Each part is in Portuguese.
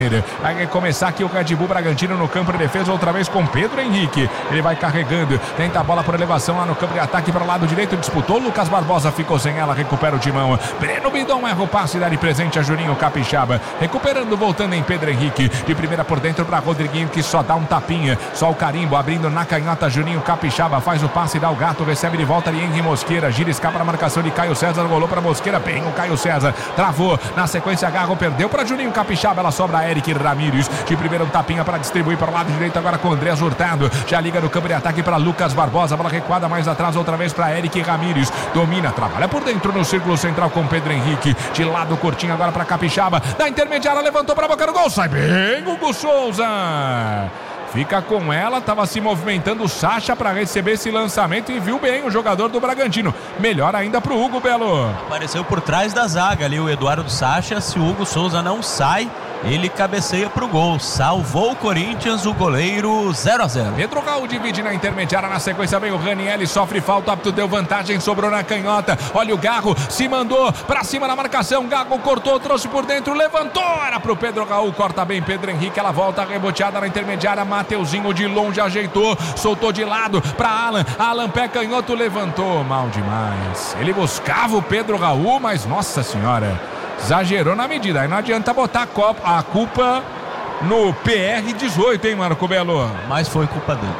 Vai começar aqui o Red Bull Bragantino no campo de defesa, outra vez com Pedro Henrique. Ele vai carregando, tenta a bola por elevação lá no campo de ataque para o lado direito, disputou. Lucas Barbosa ficou sem ela, recupera o timão. Breno Bidon erra o passe, dá de presente a Juninho Capixaba. Recuperando, voltando em Pedro Henrique. De primeira por dentro para Rodriguinho, que só dá um tapinha. Só o carimbo, abrindo na canhota. Juninho Capixaba faz o passe, dá o gato, recebe de volta ali Henrique Mosqueira. Gira, escapa na marcação de Caio César, rolou para Mosqueira. Bem o Caio César, travou. Na sequência, agarrou, perdeu para Juninho Capixaba. Ela sobra a Eric Ramírez, de primeiro um tapinha para distribuir para o lado direito agora com Andrés Hurtado, já liga no campo de ataque para Lucas Barbosa, bola recuada mais atrás outra vez para Eric Ramírez, domina, trabalha por dentro no círculo central com Pedro Henrique, de lado curtinho agora para Capixaba, da intermediária levantou para a boca do gol, sai bem Hugo Souza. Fica com ela, estava se movimentando o Sacha para receber esse lançamento e viu bem o jogador do Bragantino. Melhor ainda para o Hugo, Belo. Apareceu por trás da zaga ali o Eduardo Sacha. Se o Hugo Souza não sai, ele cabeceia pro gol. Salvou o Corinthians, o goleiro 0-0. Pedro Raul divide na intermediária, na sequência vem o Ranieri, sofre falta, o árbitro deu vantagem, sobrou na canhota. Olha o Garro, se mandou pra cima na marcação, Garro cortou, trouxe por dentro, levantou, era pro Pedro Raul, corta bem Pedro Henrique, ela volta reboteada na intermediária, Mateuzinho de longe ajeitou, soltou de lado pra Alan pé canhoto, levantou, mal demais. Ele buscava o Pedro Raul, mas nossa senhora, exagerou na medida. Aí não adianta botar a culpa no PR-18, hein, Marco Belo? Mas foi culpa dele.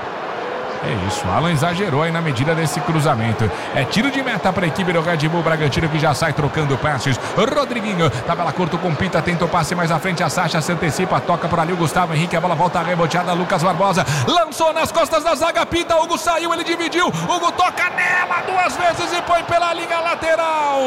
É isso, Alan exagerou aí na medida desse cruzamento. É tiro de meta para a equipe do Red Bull Bragantino, que já sai trocando passes. Rodriguinho, tabela curto com Pita, tenta o passe mais à frente, a Sacha se antecipa, toca por ali o Gustavo Henrique, a bola volta reboteada, Lucas Barbosa lançou nas costas da zaga, Pita, Hugo saiu, ele dividiu, Hugo toca nela duas vezes e põe pela linha lateral.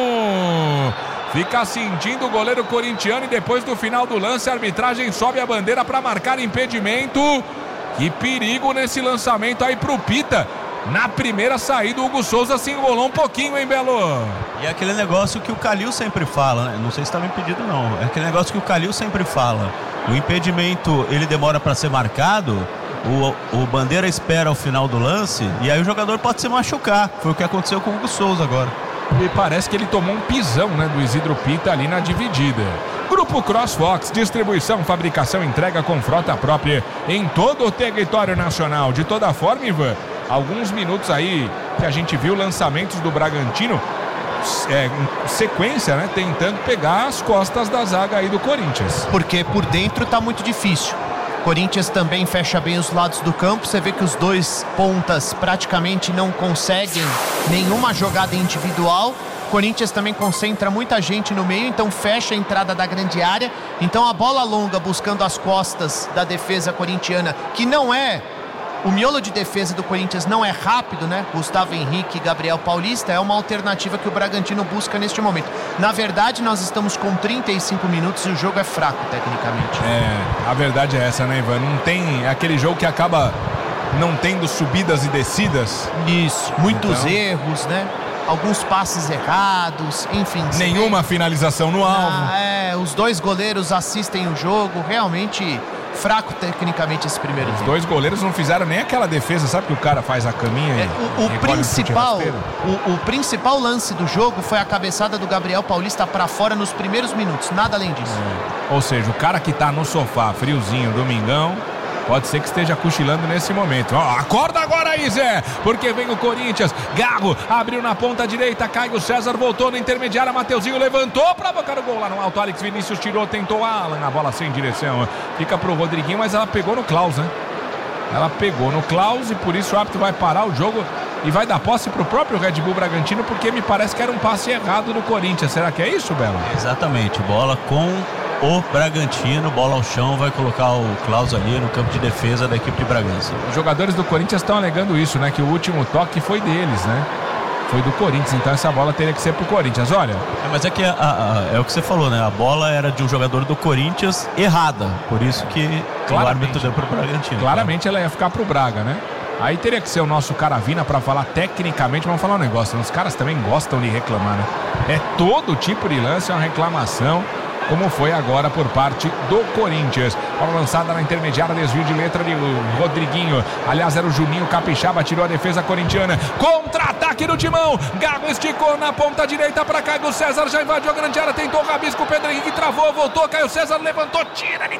Fica sentindo o goleiro corintiano e depois do final do lance a arbitragem sobe a bandeira para marcar impedimento. Que perigo nesse lançamento aí pro Pita. Na primeira saída o Hugo Souza se enrolou um pouquinho, hein, Belo? E é aquele negócio que o Calil sempre fala, né? Não sei se estava impedido não. É aquele negócio que o Calil sempre fala. O impedimento ele demora para ser marcado. O Bandeira espera o final do lance e aí o jogador pode se machucar. Foi o que aconteceu com o Hugo Souza agora. E parece que ele tomou um pisão, né, do Isidro Pita ali na dividida. Grupo CrossFox, distribuição, fabricação, entrega com frota própria em todo o território nacional. De toda forma, Ivan, alguns minutos aí que a gente viu lançamentos do Bragantino em sequência, né, tentando pegar as costas da zaga aí do Corinthians. Porque por dentro tá muito difícil. Corinthians também fecha bem os lados do campo. Você vê que os dois pontas praticamente não conseguem nenhuma jogada individual. Corinthians também concentra muita gente no meio, então fecha a entrada da grande área. Então a bola longa buscando as costas da defesa corintiana, que não é... O miolo de defesa do Corinthians não é rápido, né? Gustavo Henrique e Gabriel Paulista é uma alternativa que o Bragantino busca neste momento. Na verdade, nós estamos com 35 minutos e o jogo é fraco, tecnicamente. A verdade é essa, né, Ivan? Não tem aquele jogo que acaba não tendo subidas e descidas. Isso, muitos erros, né? Alguns passes errados, enfim. Nenhuma finalização no alvo. Os dois goleiros assistem o jogo, realmente... fraco tecnicamente esse primeiro tempo. Os dois goleiros não fizeram nem aquela defesa, sabe que o cara faz a caminha o principal lance do jogo foi a cabeçada do Gabriel Paulista para fora nos primeiros minutos, nada além disso. Ou seja, o cara que tá no sofá, friozinho, domingão, pode ser que esteja cochilando nesse momento. Acorda agora aí, Zé, porque vem o Corinthians. Garro abriu na ponta direita, Caio César voltou na intermediária, Mateuzinho levantou para bocar o gol lá no alto. Alex Vinícius tirou, tentou Alan, a bola sem direção. Fica pro Rodriguinho, mas ela pegou no Klaus, né? Ela pegou no Klaus e por isso o árbitro vai parar o jogo e vai dar posse pro próprio Red Bull Bragantino, porque me parece que era um passe errado do Corinthians. Será que é isso, Belo? Exatamente, bola com o Bragantino, bola ao chão, vai colocar o Klaus ali no campo de defesa da equipe de Bragança. Os jogadores do Corinthians estão alegando isso, né? Que o último toque foi deles, né? Foi do Corinthians, então essa bola teria que ser pro Corinthians, olha. Mas é que é o que você falou, né? A bola era de um jogador do Corinthians errada, por isso que o árbitro deu pro Bragantino. Claramente ela ia ficar pro Braga, né? Aí teria que ser o nosso Caravina para falar tecnicamente. Vamos falar um negócio, os caras também gostam de reclamar, né? É todo tipo de lance, é uma reclamação. como foi agora por parte do Corinthians. Bola lançada na intermediária, desvio de letra de Rodriguinho. Aliás, era o Juninho Capixaba, tirou a defesa corintiana. Contra-ataque do Timão. Gago esticou na ponta direita para Caio César, já invadiu a grande área, tentou o rabisco, o Pedro Henrique travou, voltou, Caio César levantou, tira,